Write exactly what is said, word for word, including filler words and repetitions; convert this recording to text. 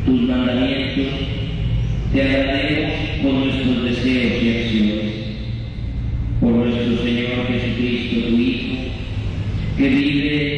tus mandamientos, te agradecemos por nuestros deseos y acciones, por nuestro Señor Jesucristo, tu Hijo, que vive